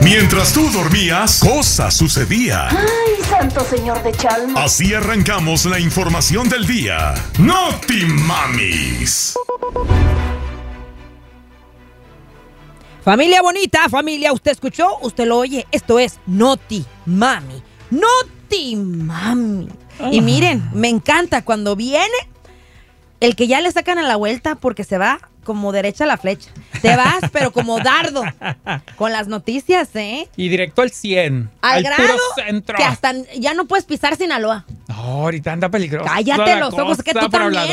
Mientras tú dormías, cosas sucedían. ¡Ay, santo señor de Chalma! Así arrancamos la información del día. ¡Noti Mamis! Familia bonita, familia, usted escuchó, usted lo oye. Esto es Noti Mami. Noti Mami. Y miren, me encanta cuando viene el que ya le sacan a la vuelta porque se va como derecha a la flecha. Te vas, pero como dardo. Con las noticias, ¿eh? Y directo al 100. Al puro grado centro. que hasta ya no puedes pisar Sinaloa. No, ahorita anda peligroso. Cállate los ojos, que tú también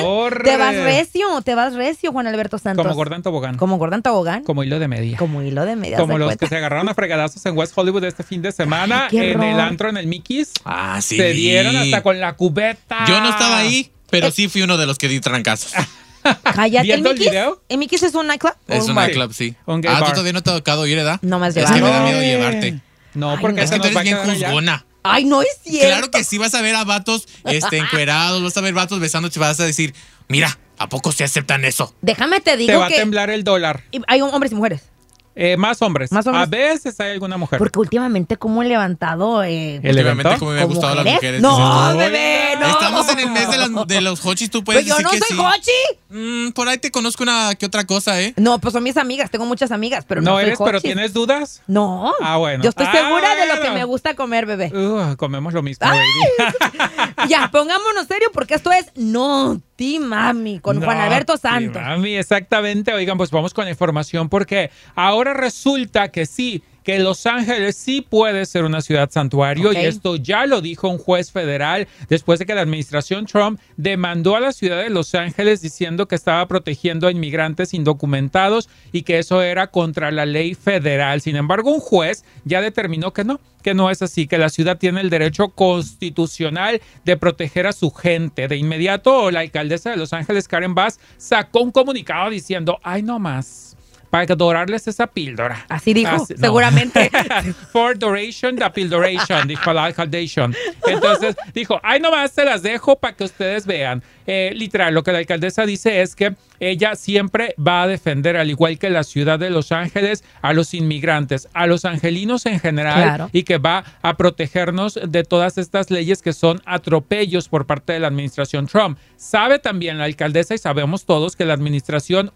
te vas recio, Juan Alberto Santos. Como Gordon Tobogán. Como Gordon Tobogán. Como hilo de media. Como hilo de media. Como los que se agarraron a fregadazos en West Hollywood este fin de semana. Ay, qué en el horror. antro, en el Mickey's. Ah, sí. Se dieron hasta con la cubeta. Yo no estaba ahí, pero sí fui uno de los que di trancazos. Cállate. ¿Viendo el video? ¿El Mickey's es un nightclub? Es un nightclub, sí. Un gay Tú bar. todavía no te ha tocado ir, ¿verdad? No me has Es que me llevado. da miedo llevarte. No, Ay, porque no. Es que tú nos va eres a bien quedar allá. juzgona. Ay, no es cierto. Claro que sí, vas a ver a vatos encuerados, vas a ver vatos besándose, vas a decir, mira, ¿a poco se aceptan eso? Déjame te Te digo va a que temblar el dólar. hay hombres y mujeres. Más hombres. Más hombres. A veces hay alguna mujer. Porque últimamente como he levantado... ¿El Últimamente, evento? como me han ¿Con gustado las mujeres? mujeres. No, dices tú. bebé, no. Estamos en el mes de los hochis, tú puedes Pues yo decir no que soy sí. hochi. Por ahí te conozco una que otra cosa, ¿eh? No, pues son mis amigas. Tengo muchas amigas, pero no No soy eres, pero hochi. ¿tienes dudas? No. Ah, bueno. Yo estoy segura de lo que bueno. me gusta comer, bebé. Comemos lo mismo, Ay. baby. Ya, pongámonos serio porque esto es Noti Mami con Juan Alberto Santos. Mami, exactamente. Oigan, pues vamos con la información porque ahora resulta que sí, que Los Ángeles sí puede ser una ciudad santuario, Ok. y esto ya lo dijo un juez federal después de que la administración Trump demandó a la ciudad de Los Ángeles diciendo que estaba protegiendo a inmigrantes indocumentados y que eso era contra la ley federal. Sin embargo, un juez ya determinó que no es así, que la ciudad tiene el derecho constitucional de proteger a su gente. De inmediato, la alcaldesa de Los Ángeles, Karen Bass, sacó un comunicado diciendo, ay, no más, para dorarles esa píldora. Así dijo, No. seguramente. For duration, the pildoration, dijo la alcaldesa. Entonces dijo, ay, nomás se las dejo para que ustedes vean. Literal, lo que la alcaldesa dice es que ella siempre va a defender, al igual que la ciudad de Los Ángeles, a los inmigrantes, a los angelinos en general, Claro. y que va a protegernos de todas estas leyes que son atropellos por parte de la administración Trump. Sabe también la alcaldesa, y sabemos todos, que la administración,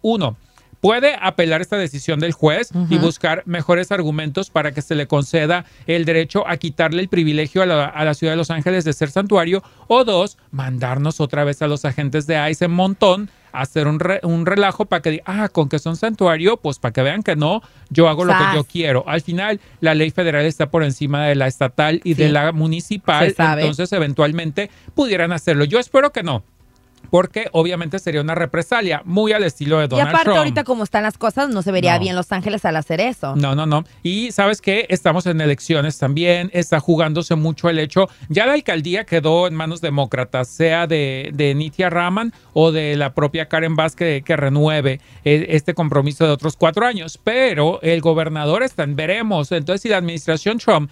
puede apelar esta decisión del juez y buscar mejores argumentos para que se le conceda el derecho a quitarle el privilegio a la ciudad de Los Ángeles de ser santuario, o 2, mandarnos otra vez a los agentes de ICE en montón a hacer un relajo para que digan, con que son santuario, pues para que vean que no, yo hago lo que yo quiero. Al final, la ley federal está por encima de la estatal y de la municipal, Se sabe. entonces eventualmente pudieran hacerlo. Yo espero que no, porque obviamente sería una represalia muy al estilo de Y Donald aparte Trump. ahorita como están las cosas, no se vería No. bien Los Ángeles al hacer eso. No. Y ¿sabes qué? Estamos en elecciones también, está jugándose mucho el hecho. Ya la alcaldía quedó en manos demócratas, sea de Nithya Raman o de la propia Karen Bass que renueve este compromiso de otros 4 años. Pero el gobernador está en veremos. Entonces, si la administración Trump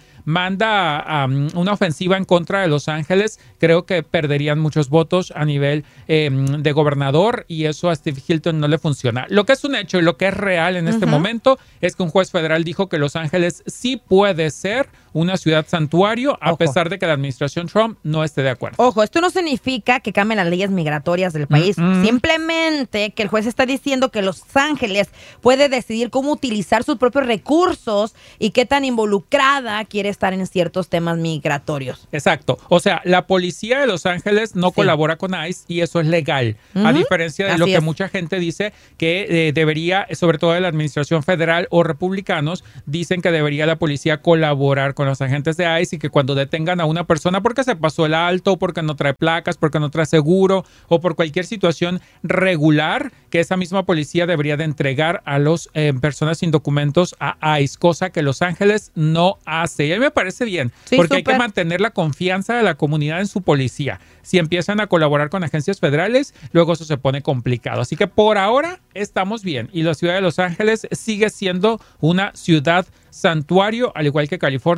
manda una ofensiva en contra de Los Ángeles, creo que perderían muchos votos a nivel de gobernador, y eso a Steve Hilton no le funciona. Lo que es un hecho y lo que es real en este momento es que un juez federal dijo que Los Ángeles sí puede ser una ciudad santuario, a pesar de que la administración Trump no esté de acuerdo. Ojo, esto no significa que cambien las leyes migratorias del país. Simplemente que el juez está diciendo que Los Ángeles puede decidir cómo utilizar sus propios recursos y qué tan involucrada quiere estar en ciertos temas migratorios. Exacto. O sea, la policía de Los Ángeles no colabora con ICE, y eso es legal. A diferencia de lo que mucha gente dice que debería, sobre todo de la administración federal o republicanos, dicen que debería la policía colaborar con los agentes de ICE, y que cuando detengan a una persona porque se pasó el alto, porque no trae placas, porque no trae seguro o por cualquier situación regular, que esa misma policía debería de entregar a las personas sin documentos a ICE, cosa que Los Ángeles no hace. Y a mí me parece bien, porque hay que mantener la confianza de la comunidad en su policía. Si empiezan a colaborar con agencias federales, luego eso se pone complicado. Así que por ahora estamos bien, y la ciudad de Los Ángeles sigue siendo una ciudad santuario, al igual que California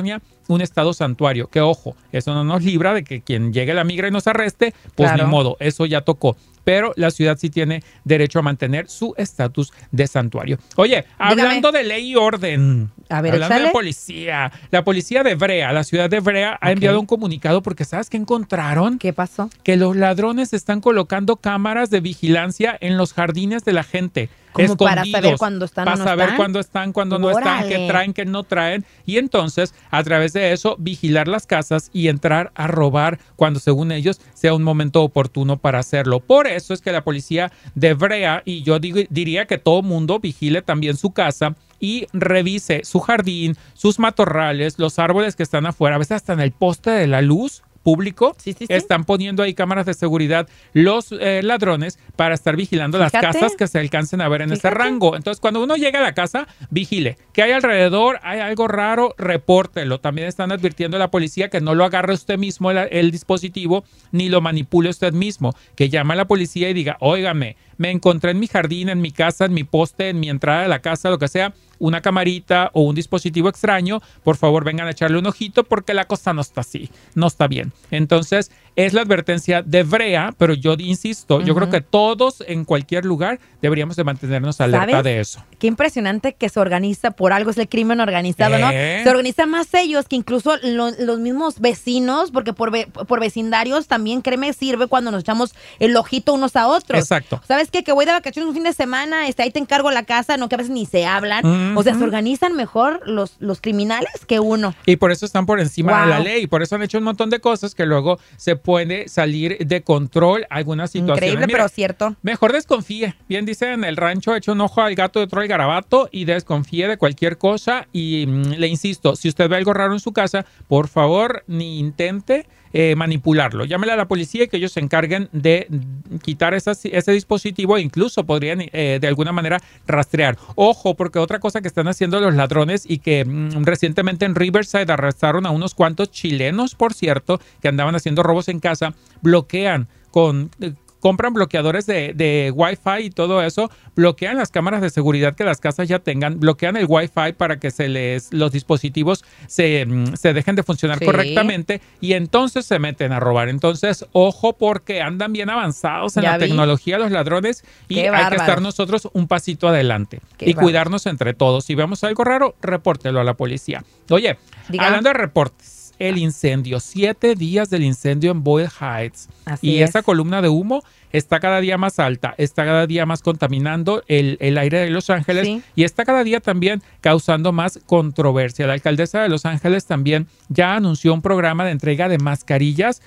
un estado santuario. Que ojo, eso no nos libra de que quien llegue la migra y nos arreste, pues Claro. ni modo, eso ya tocó. Pero la ciudad sí tiene derecho a mantener su estatus de santuario. Oye, hablando de ley y orden, A ver, hablando échale. de policía, la policía de Brea, la ciudad de Brea, ha enviado un comunicado porque ¿sabes qué encontraron? ¿Qué pasó? Que los ladrones están colocando cámaras de vigilancia en los jardines de la gente. Como para escondidos, saber cuándo están o para no saber están. cuándo están, cuándo no están, qué Órale. traen, qué no traen. Y entonces, a través de eso, vigilar las casas y entrar a robar cuando, según ellos, sea un momento oportuno para hacerlo. Por eso es que la policía de Brea, y yo diría que todo mundo vigile también su casa y revise su jardín, sus matorrales, los árboles que están afuera, a veces hasta en el poste de la luz público, Sí. están poniendo ahí cámaras de seguridad los ladrones para estar vigilando las Fíjate. casas que se alcancen a ver en ese Fíjate. rango. Entonces, cuando uno llega a la casa, vigile. ¿Qué hay alrededor? ¿Hay algo raro? Repórtelo. También están advirtiendo a la policía que no lo agarre usted mismo el dispositivo ni lo manipule usted mismo. Que llame a la policía y diga, óigame, me encontré en mi jardín, en mi casa, en mi poste, en mi entrada de la casa, lo que sea, una camarita o un dispositivo extraño, por favor vengan a echarle un ojito porque la cosa no está así, no está bien. Entonces, es la advertencia de Brea, pero yo insisto, yo creo que todos en cualquier lugar deberíamos de mantenernos alerta ¿Sabes? de eso. Qué impresionante que se organiza, por algo es el crimen organizado, ¿no? ¿Eh? Se organizan más ellos que incluso los mismos vecinos, porque por vecindarios también, créeme, sirve cuando nos echamos el ojito unos a otros. Exacto. ¿Sabes qué? Que voy de vacaciones un fin de semana, ahí te encargo la casa, no que a veces ni se hablan. O sea, se organizan mejor los criminales que uno. Y por eso están por encima de la Wow. ley. Por eso han hecho un montón de cosas que luego se puede salir de control algunas situaciones. Increíble, Mira, pero cierto. mejor desconfíe. Bien dice en el rancho, eche un ojo al gato y otro al garabato y desconfíe de cualquier cosa. Y le insisto, si usted ve algo raro en su casa, por favor, ni intente manipularlo. Llámele a la policía y que ellos se encarguen de quitar ese dispositivo e incluso podrían de alguna manera rastrear. Ojo, porque otra cosa que están haciendo los ladrones y que recientemente en Riverside arrestaron a unos cuantos chilenos, por cierto, que andaban haciendo robos en casa, bloquean compran bloqueadores de Wi-Fi y todo eso, bloquean las cámaras de seguridad que las casas ya tengan, bloquean el Wi-Fi para que los dispositivos se dejen de funcionar Sí. correctamente y entonces se meten a robar. Entonces, ojo porque andan bien avanzados en Ya la vi. tecnología los ladrones y Qué hay que bárbaros. estar nosotros un pasito adelante Qué y bárbaros. cuidarnos entre todos. Si vemos algo raro, repórtelo a la policía. Oye, Diga. hablando de reportes, el incendio, 7 días del incendio en Boyle Heights. Así Y es. esa columna de humo está cada día más alta, está cada día más contaminando el aire de Los Ángeles Sí. y está cada día también causando más controversia. La alcaldesa de Los Ángeles también ya anunció un programa de entrega de mascarillas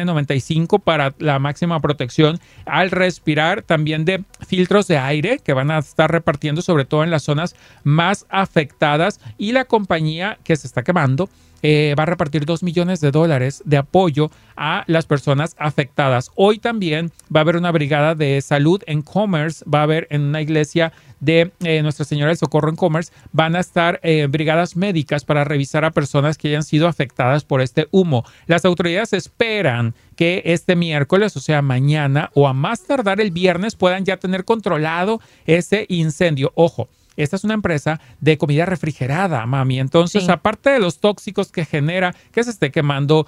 KN95 para la máxima protección al respirar, también de filtros de aire que van a estar repartiendo sobre todo en las zonas más afectadas y la compañía que se está quemando va a repartir $2 millones de apoyo a las personas afectadas. Hoy también va a haber una brigada de salud en Commerce, va a haber en una iglesia de Nuestra Señora del Socorro en Commerce, van a estar brigadas médicas para revisar a personas que hayan sido afectadas por este humo. Las autoridades esperan que este miércoles, o sea, mañana o a más tardar el viernes, puedan ya tener controlado ese incendio. Ojo. Esta es una empresa de comida refrigerada, mami. Entonces, Sí. aparte de los tóxicos que genera, que se esté quemando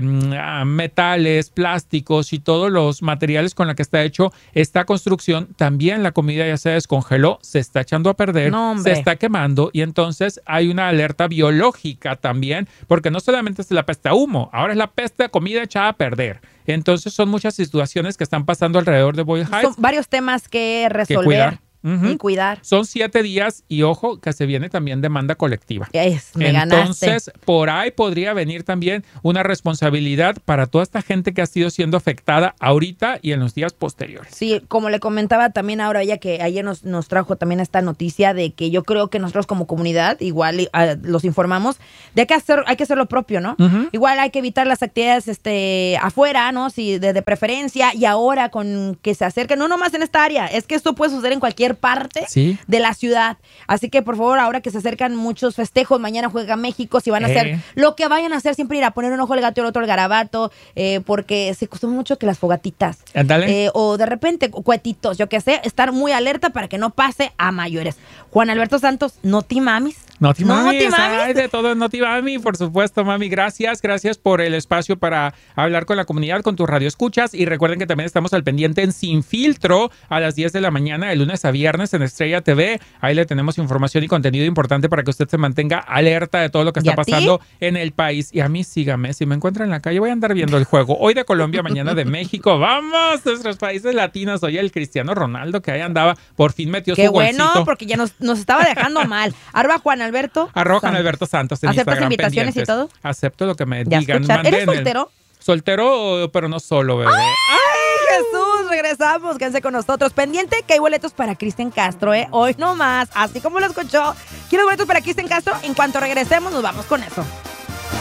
metales, plásticos y todos los materiales con los que está hecho esta construcción, también la comida ya se descongeló, se está echando a perder, No, hombre. se está quemando y entonces hay una alerta biológica también, porque no solamente es la peste a humo, ahora es la peste a comida echada a perder. Entonces, son muchas situaciones que están pasando alrededor de Boyle Heights. Son varios temas que resolver cuidar. Ujú. y cuidar. Son 7 días y ojo que se viene también demanda colectiva. Me ganaste. Entonces, por ahí podría venir también una responsabilidad para toda esta gente que ha sido siendo afectada ahorita y en los días posteriores. Sí, como le comentaba también ahora ella que ayer nos trajo también esta noticia de que yo creo que nosotros como comunidad igual los informamos de que hay que hacer lo propio, ¿no? Ujú. Igual hay que evitar las actividades afuera, ¿no? Sí, de preferencia y ahora con que se acerquen, no nomás en esta área, es que esto puede suceder en cualquier ser parte de la ciudad. Así que, por favor, ahora que se acercan muchos festejos, mañana juega México, si van a hacer lo que vayan a hacer, siempre ir a poner un ojo al gato y el otro al garabato, porque se costó mucho que las fogatitas. O de repente, cuetitos, yo qué sé, estar muy alerta para que no pase a mayores. Juan Alberto Santos, Noti Mamis. Noti Mamis, hay de todo en Noti Mami, por supuesto, mami. Gracias por el espacio para hablar con la comunidad, con tus radioescuchas. Y recuerden que también estamos al pendiente en Sin Filtro a las 10 de la mañana, de lunes a viernes en Estrella TV. Ahí le tenemos información y contenido importante para que usted se mantenga alerta de todo lo que está pasando en el país. Y a mí sígame, si me encuentran en la calle voy a andar viendo el juego. Hoy de Colombia, mañana de México. ¡Vamos! Nuestros países latinos. Hoy el Cristiano Ronaldo que ahí andaba, por fin metió su golcito. Qué bueno, porque ya nos estaba dejando mal. Juan Alberto Santos en ¿Aceptas Instagram, invitaciones pendientes. Y todo? Acepto lo que me digan. ¿Eres soltero? Soltero, pero no solo, bebé. ¡Ay, Jesús! Regresamos, quédense con nosotros. Pendiente que hay boletos para Cristian Castro, Hoy no más, así como lo escuchó. ¿Quieres boletos para Cristian Castro? En cuanto regresemos, nos vamos con eso.